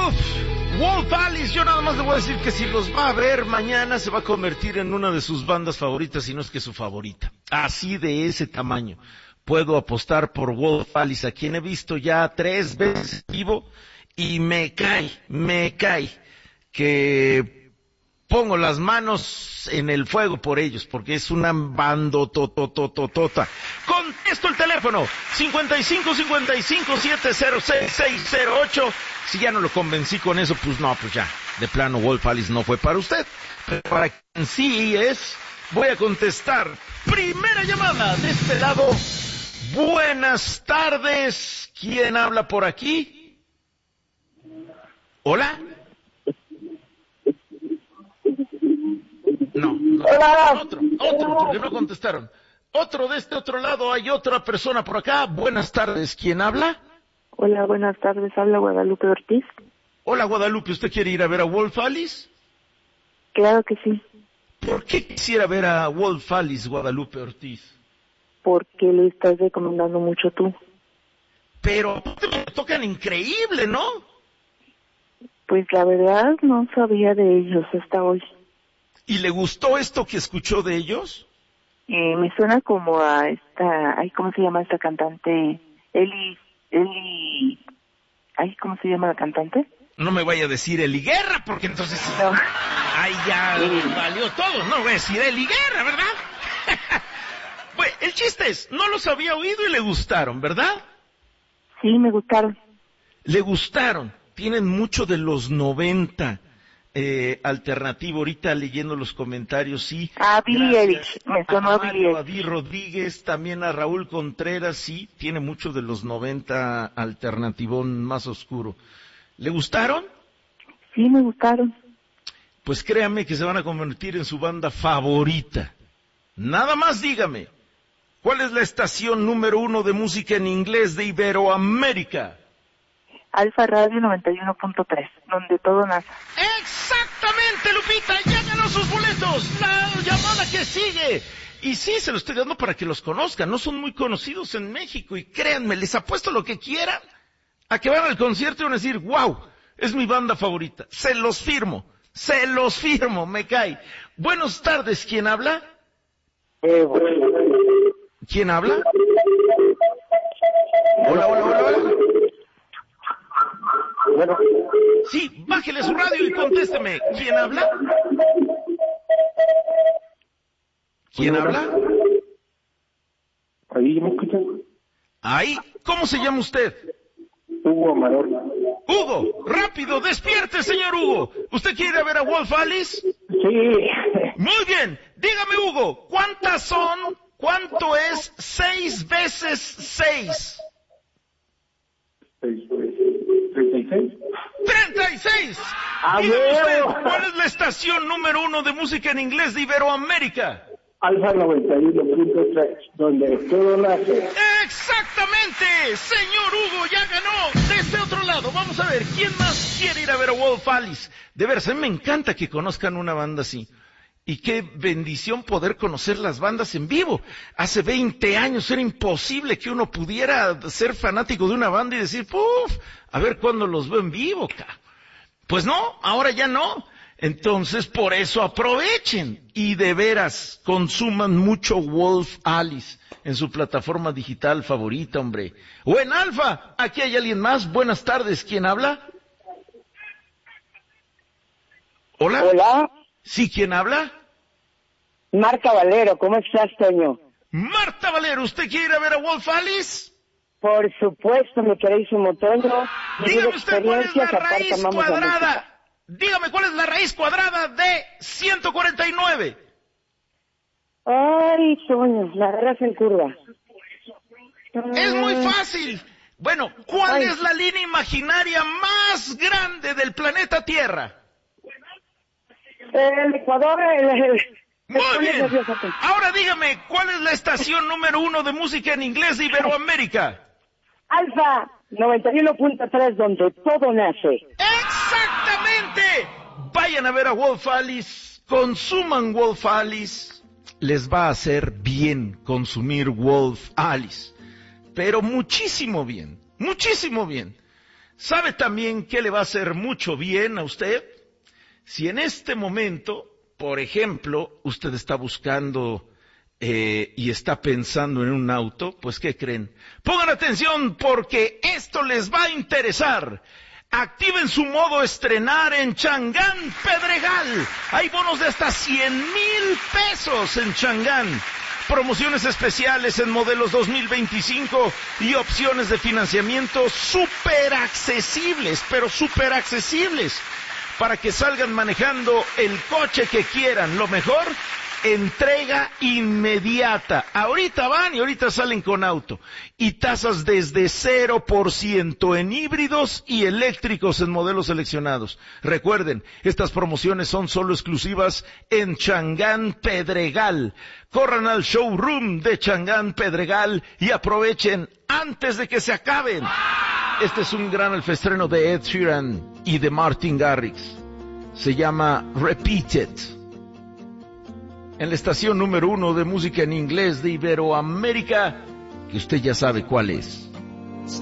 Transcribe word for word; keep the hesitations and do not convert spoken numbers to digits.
Uf, Wolf Alice, yo nada más le voy a decir que si los va a ver mañana se va a convertir en una de sus bandas favoritas, si no es que su favorita. Así de ese tamaño. Puedo apostar por Wolf Alice, a quien he visto ya tres veces vivo, y me cae, me cae, que pongo las manos en el fuego por ellos, porque es una bandototototota. Contesto el teléfono, cincuenta y cinco, cincuenta y cinco, siete cero seis, seis cero ocho. Si ya no lo convencí con eso, pues no, pues ya, de plano Wolf Alice no fue para usted. Pero para quien sí es, voy a contestar. Primera llamada de este lado. Buenas tardes. ¿Quién habla por aquí? ¿Hola? No, no. Hola. Otro, otro, porque no contestaron. Otro de este otro lado, hay otra persona por acá. Buenas tardes. ¿Quién habla? Hola, buenas tardes. Habla Guadalupe Ortiz. Hola, Guadalupe. ¿Usted quiere ir a ver a Wolf Alice? Claro que sí. ¿Por qué quisiera ver a Wolf Alice, Guadalupe Ortiz? Porque lo estás recomendando mucho tú. Pero me tocan increíble, ¿no? Pues la verdad no sabía de ellos hasta hoy. ¿Y le gustó esto que escuchó de ellos? Eh, me suena como a esta, ay, ¿cómo se llama esta cantante? Eli, Eli, ay, ¿cómo se llama la cantante? No me vaya a decir Eli Guerra, porque entonces No. ahí ya Sí. valió todo. No voy a decir Eli Guerra, ¿verdad? Pues el chiste es, no los había oído y le gustaron, ¿verdad? Sí, me gustaron. Le gustaron. Tienen mucho de los noventa. Eh, alternativo, ahorita leyendo los comentarios, sí. Ah, Billie Gracias Eilish, me sonó a a Billie Mario, a Eilish. Di Rodríguez, también a Raúl Contreras, sí, tiene mucho de los noventa alternativón más oscuro. ¿Le gustaron? Sí, me gustaron. Pues créame que se van a convertir en su banda favorita. Nada más dígame, ¿cuál es la estación número uno de música en inglés de Iberoamérica? Alfa Radio noventa y uno punto tres, donde todo nace. Exactamente, Lupita, ya ganó sus boletos. La llamada que sigue. Y sí, se lo estoy dando para que los conozcan. No son muy conocidos en México y créanme, les apuesto lo que quieran a que van al concierto y van a decir, wow, es mi banda favorita. Se los firmo, se los firmo, me cae. Buenas tardes, ¿quién habla? Eh, bueno. ¿Quién habla? Hola, hola, hola, hola. Bueno. Sí, bájele su radio y contésteme. ¿Quién habla? ¿Quién habla? Ahí me escuchan. Ahí, ¿cómo se llama usted? Hugo Amador. Hugo, rápido, despierte, señor Hugo. ¿Usted quiere ir a ver a Wolf Alice? Sí. Muy bien, dígame, Hugo, ¿cuántas son? ¿Cuánto es seis veces seis? treinta y seis. ¡treinta y seis! ¡A Dígame usted, huevo! ¿cuál es la estación número uno de música en inglés de Iberoamérica? Alfa noventa y uno punto tres, donde todo nace. ¡Exactamente! Señor Hugo, ya ganó. De este otro lado, vamos a ver, ¿quién más quiere ir a ver a Wolf Alice? De veras, a mí me encanta que conozcan una banda así. Y qué bendición poder conocer las bandas en vivo. Hace veinte años era imposible que uno pudiera ser fanático de una banda y decir, ¡puf! A ver cuándo los veo en vivo, ca. Pues no, ahora ya no. Entonces, por eso aprovechen y de veras consuman mucho Wolf Alice en su plataforma digital favorita, hombre. O en Alfa, aquí hay alguien más. Buenas tardes, ¿quién habla? ¿Hola? Hola, ¿Sí, quién habla? Marta Valero, ¿cómo estás, Toño? Marta Valero, ¿usted quiere ir a ver a Wolf Alice? Por supuesto, mi queridísimo Toño. Dígame usted cuál es la raíz cuadrada. Dígame cuál es la raíz cuadrada de ciento cuarenta y nueve. Ay, Toño, la agarras en curva. Es muy fácil. Bueno, ¿cuál Ay. es la línea imaginaria más grande del planeta Tierra? El Ecuador, el... el... Muy el- bien. el- Ahora dígame, ¿cuál es la estación número uno de música en inglés de Iberoamérica? Alfa noventa y uno punto tres, donde todo nace. ¡Exactamente! Vayan a ver a Wolf Alice, consuman Wolf Alice. Les va a hacer bien consumir Wolf Alice, pero muchísimo bien, muchísimo bien. ¿Sabe también qué le va a hacer mucho bien a usted? Si en este momento, por ejemplo, usted está buscando eh, y está pensando en un auto, pues ¿qué creen? Pongan atención porque esto les va a interesar. Activen su modo estrenar en Chang'an Pedregal. Hay bonos de hasta cien mil pesos en Chang'an. Promociones especiales en modelos dos mil veinticinco y opciones de financiamiento súper accesibles, pero súper accesibles, para que salgan manejando el coche que quieran. Lo mejor, entrega inmediata. Ahorita van y ahorita salen con auto. Y tasas desde cero por ciento en híbridos y eléctricos en modelos seleccionados. Recuerden, estas promociones son solo exclusivas en Chang'an Pedregal. Corran al showroom de Chang'an Pedregal y aprovechen antes de que se acaben. Este es un gran alfestreno de Ed Sheeran y de Martin Garrix. Se llama Repeat It. En la estación número uno de música en inglés de Iberoamérica, que usted ya sabe cuál es.